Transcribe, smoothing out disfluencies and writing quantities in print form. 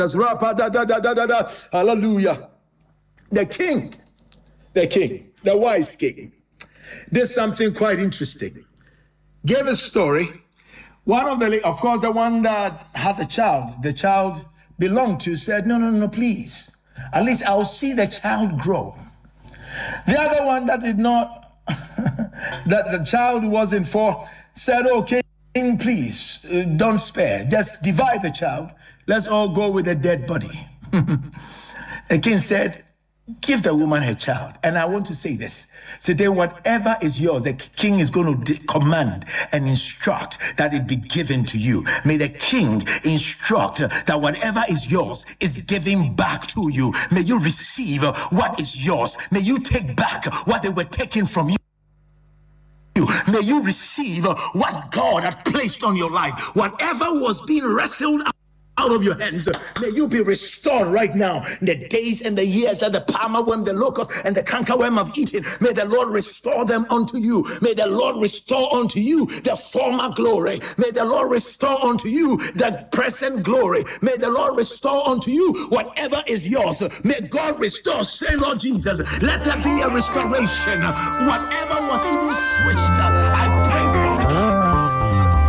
Hallelujah. The king, the wise king, did something quite interesting. Gave a story. One of of course, the one that had the child belonged to, said, no, please. At least I'll see the child grow. The other one that did not, that the child wasn't for, said, okay, king, please, don't spare. Just divide the child. Let's all go with the dead body. The king said, give the woman her child. And I want to say this. Today, whatever is yours, the king is going to command and instruct that it be given to you. May the king instruct that whatever is yours is given back to you. May you receive what is yours. May you take back what they were taken from you. May you receive what God had placed on your life. Whatever was being wrestled out of your hands, may you be restored right now. In the days and the years that the palmer worm, the locust, and the cankerworm have eaten, may the Lord restore them unto you. May the Lord restore unto you the former glory. May the Lord restore unto you the present glory. May the Lord restore unto you whatever is yours. May God restore. Say, Lord Jesus, let there be a restoration. Whatever was even switched,